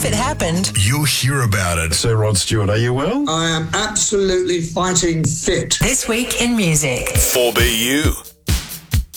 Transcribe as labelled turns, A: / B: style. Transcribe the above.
A: it happened,
B: you'll hear about it.
C: Sir Rod Stewart, are you well?
D: I am absolutely fighting fit.
A: this week in music.
B: 4BU.